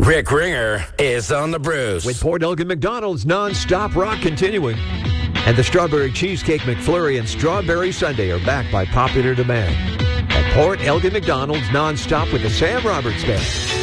Rick Ringer is on the Bruce. With Port Elgin McDonald's non-stop rock continuing. And the Strawberry Cheesecake McFlurry and Strawberry Sundae are back by popular demand. At Port Elgin McDonald's non-stop with the Sam Roberts Band.